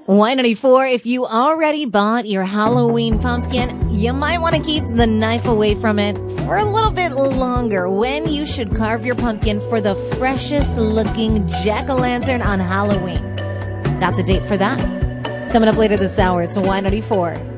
Y94, if you already bought your Halloween pumpkin, you might want to keep the knife away from it for a little bit longer when you should carve your pumpkin for the freshest looking jack-o'-lantern on Halloween. Got the date for that? Coming up later this hour, it's Y94.